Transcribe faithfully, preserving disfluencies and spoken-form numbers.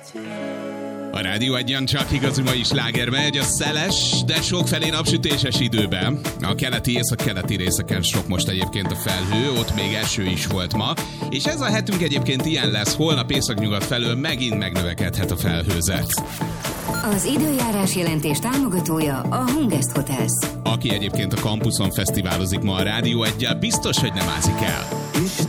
A Rádió Egyen csak igazi mai sláger megy a szeles, de sokfelé napsütéses időben. A keleti észak-keleti részeken sok most egyébként a felhő, ott még eső is volt ma, és ez a hetünk egyébként ilyen lesz, holnap északnyugat felől megint megnövekedhet a felhőzet. Az időjárás jelentés támogatója a Hungest Hotels. Aki egyébként a kampuszon fesztiválozik ma a Rádió Egyen, biztos, hogy nem ázik el.